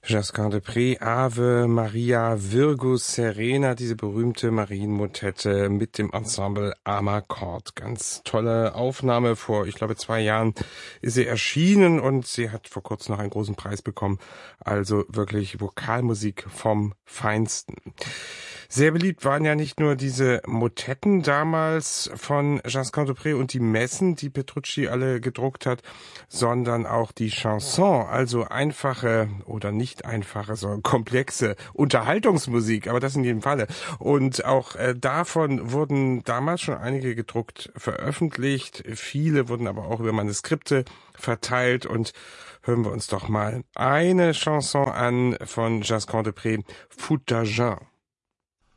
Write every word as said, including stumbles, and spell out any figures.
Josquin de Prez, Ave Maria Virgo Serena, diese berühmte Marienmotette mit dem Ensemble Amarcord. Ganz tolle Aufnahme. Vor, ich glaube, zwei Jahren ist sie erschienen und sie hat vor kurzem noch einen großen Preis bekommen. Also wirklich Vokalmusik vom Feinsten. Sehr beliebt waren ja nicht nur diese Motetten damals von Josquin de Prez und die Messen, die Petrucci alle gedruckt hat, sondern auch die Chanson, also einfache oder nicht einfache, sondern komplexe Unterhaltungsmusik, aber das in jedem Falle. Und auch äh, davon wurden damals schon einige gedruckt veröffentlicht, viele wurden aber auch über Manuskripte verteilt und hören wir uns doch mal eine Chanson an von Josquin de Prez, Foute d'Argent.